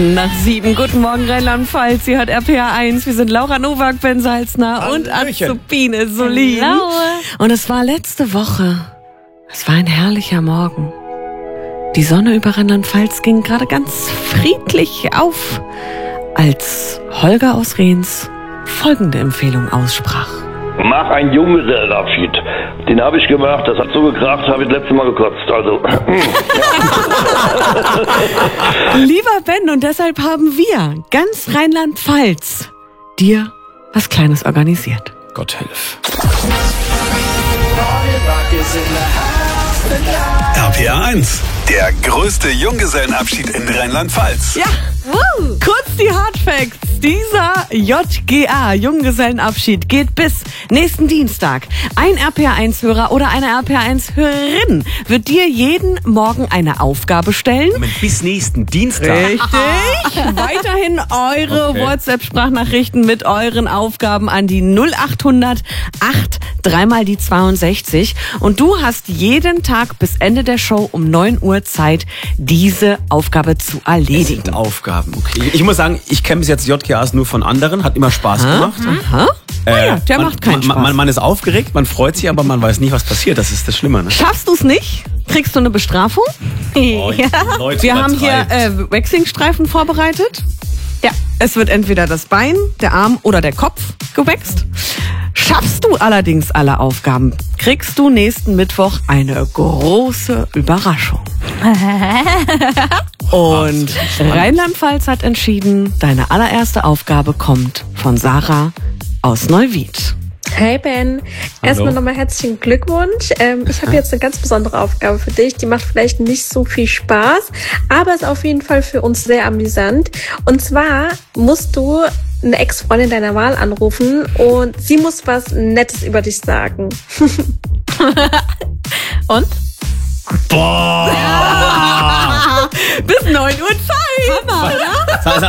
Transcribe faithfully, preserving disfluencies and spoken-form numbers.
Nach sieben, guten Morgen Rheinland-Pfalz, hier hat R P R eins, wir sind Laura Nowak, Ben Salzner und Azubine Solin. Hallo. Und es war letzte Woche, es war ein herrlicher Morgen. Die Sonne über Rheinland-Pfalz ging gerade ganz friedlich auf, als Holger aus Rehns folgende Empfehlung aussprach. Mach einen Junggesellenabschied. Den habe ich gemacht, das hat so gekracht, habe ich das letzte Mal gekotzt. Also, Lieber Ben, und deshalb haben wir, ganz Rheinland-Pfalz, dir was Kleines organisiert. Gott hilf. R P R eins, der größte Junggesellenabschied in Rheinland-Pfalz. Ja, Woo. Kurz die Hardfacts. Dieser J G A, Junggesellenabschied, geht bis nächsten Dienstag. Ein R P R eins Hörer oder eine R P R eins Hörerin wird dir jeden Morgen eine Aufgabe stellen. Moment, bis nächsten Dienstag. Richtig. Weiterhin eure Okay. WhatsApp-Sprachnachrichten mit euren Aufgaben an die null achthundert acht dreimal die zweiundsechzig. Und du hast jeden Tag bis Ende der Show um neun Uhr Zeit, diese Aufgabe zu erledigen. Sind Aufgaben, okay. Ich muss sagen, ich kenne bis jetzt J G As nur von anderen, hat immer Spaß gemacht. Aha. Äh, Ah ja, der man, macht keinen man, Spaß. Man, man ist aufgeregt, man freut sich, aber man weiß nie, was passiert. Das ist das Schlimme, ne? Schaffst du es nicht? Kriegst du eine Bestrafung? Oh, Leute, Wir haben hier übertreibt. äh, Waxing-Streifen vorbereitet. Ja, es wird entweder das Bein, der Arm oder der Kopf gewaxt. Schaffst du allerdings alle Aufgaben, kriegst du nächsten Mittwoch eine große Überraschung. Und Rheinland-Pfalz hat entschieden, deine allererste Aufgabe kommt von Sarah aus Neuwied. Hey Ben, erstmal nochmal herzlichen Glückwunsch. Ähm, ich habe jetzt eine ganz besondere Aufgabe für dich. Die macht vielleicht nicht so viel Spaß, aber ist auf jeden Fall für uns sehr amüsant. Und zwar musst du eine Ex-Freundin deiner Wahl anrufen und sie muss was Nettes über dich sagen. Und? Boah! Bis neun Uhr Zeit. Hammer, oder? Also,